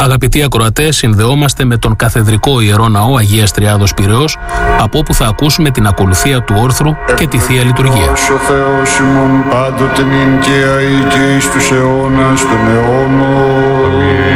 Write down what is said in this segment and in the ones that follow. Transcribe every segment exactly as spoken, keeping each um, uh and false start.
Αγαπητοί ακροατές, συνδεόμαστε με τον καθεδρικό Ιερό Ναό Αγίας Τριάδος Πειραιώς, από όπου θα ακούσουμε την ακολουθία του όρθρου και τη Θεία Λειτουργία. Ο Θεός ημών πάντοτε νυν και αεί και εις τους αιώνας των αιώνων.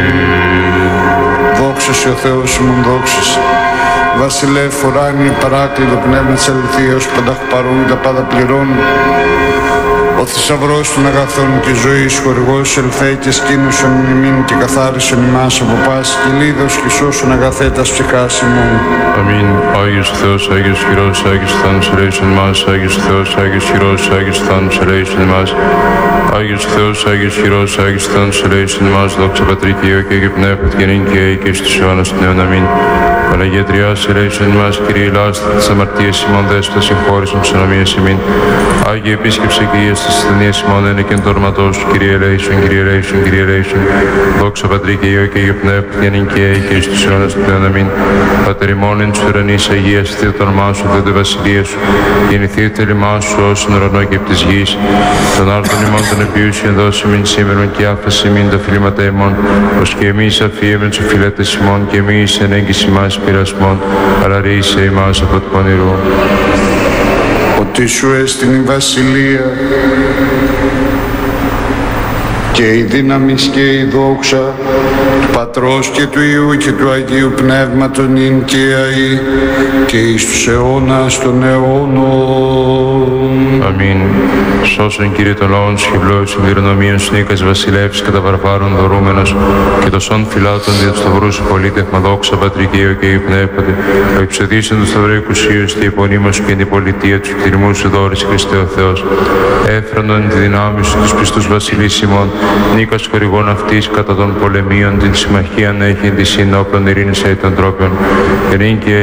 Δόξα σε ο Θεός ημών, δόξα σε. Βασιλεύ φοράνι παράκλητο πνεύμα της αληθείας, πανταχ παρών τα πάντα πληρώνουν. Ο θησαυρός των αγαθών και ζωής, χορηγός ελθέ και σκήνωσον ημίν και καθάρισον ημάς από πάση κυλίδος και σώσον αγαθέτας ψυχάς ημών. Αμήν. Άγιος Θεός, Άγιος Χειρός, Άγιος Θάνος ελέησον ημάς. Άγιος Θεός, Άγιος Χειρός, Άγιος Θάνος ελέησον ημάς. Άγιος Θεός, Άγιος Χειρός, Άγιος Θάνος ελέησον ημάς. Δόξα Πατρί και Υιό και Αγίου Πνεύματι και νυν και αεί και στους αιώνας των αιώνων. Αμήν. Παναγία Τριάς ελέησον ημάς, Κύριε ελάστε τις αμαρτίες ημών, δέσποτα συγχώρησον ψωνομίες ημίν. Άγιε επίσκεψε και ίες τις ασθενείες ημών, ένε και εν το όνοματό σου, Κύριε ελέησον, Κύριε ελέησον, Κύριε ελέησον. Δόξα Πατρί και Υιό και Αγίου Πνεύματι και νυν και αεί και στους αιώνας των αιώνων. Αμήν. Πατέρ ημών εν τους ουρανείς, αγίασθε το όνομά σου, δε τη βασιλεία σου. Γεννηθείτε το θέλημά σου ως εν ουρανό και επί της γης. Τον άρτον ημών των επιούσιων δώσει μην σήμερον και άφαση μην τα φιλήματα ημών, ως και εμείς αφίεμεν τους οφειλέτες ημών και εμείς εν έγκυση μας πειρασμών, αλλά ρίησε ημάς από το πονηρού. Ότι σου έστειν η βασιλεία και η δύναμη και η δόξα του Πατρός και του Υιού και του Αγίου Πνεύματος νυν και αεί και εις τους αιώνας των αιώνων. Αμήν. Σώσον Κύριε των λαών σου και ευλόγησον κληρονομίων σου, νίκας βασιλεύς κατά βαρβάρων δωρούμενος και το σών φυλάτων δια του σταυρού σου πολίτευμα. Δόξα Πατρί και Υιό και Αγίου Πνεύματι. Εξοδίσον του σταυρού οικουσίως τη υπονήμα σου και την πολιτεία του κτηριμού σου δώρης Χριστέ ο Θεός. Έφρανον τη δυνάμει σου τους πιστούς βασιλείς ημών, νίκας χορηγών αυτής κατά των πολεμίων, την συμμαχία να έχει τη συνόπλων ειρήνης των τρόπων.